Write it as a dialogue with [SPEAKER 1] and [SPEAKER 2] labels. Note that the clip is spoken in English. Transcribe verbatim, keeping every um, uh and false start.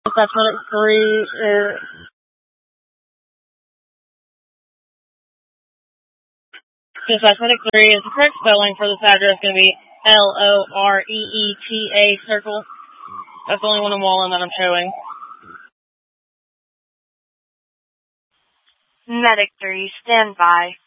[SPEAKER 1] Athletic three is... Yes, Athletic three is the correct spelling for this address going to be L O R E E T A Circle. That's the only one in Wallen that I'm showing.
[SPEAKER 2] Medic three, stand by.